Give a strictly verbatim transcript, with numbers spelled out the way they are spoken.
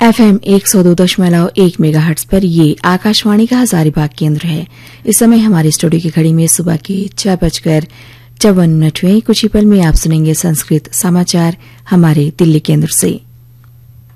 FM एक सौ दो दशमलव एक मेगाहर्ट्ज पर ये आकाशवाणी का हजारीबाग केंद्र है। इस समय हमारे स्टूडियो की घड़ी में सुबह के छह बजकर चौवन मिनट हुए। कुछ ही पल में आप सुनेंगे संस्कृत समाचार हमारे दिल्ली केंद्र से।